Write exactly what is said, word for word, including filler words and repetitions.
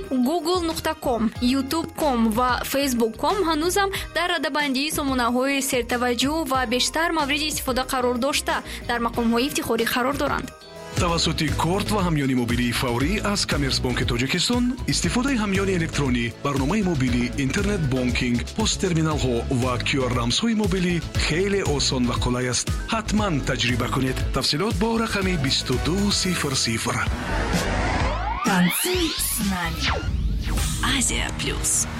гугл нуқта ком, ютуб нуқта ком ва фейсбук нуқта ком ҳанӯзам дар радабандии сомонаҳои сертаваҷҷӯҳ ва бештар мавриди истифода қарор дошта дар мақомҳои ифтихорӣ қарор доранд. тавассути корт ва ҳамёни мобилии фаврӣ аз Коммерсбанки Тоҷикистон истифодаи ҳамёни электронӣ, барномаи мобилӣ, интернет бонкинг, посттерминалҳо ва кю ар рамзҳои мобилӣ хеле осон ва қулай аст. ҳатман таҷриба кунед. тафсилот бо рақами бисту ду сифр сифр. Танцуй с нами. Азия плюс.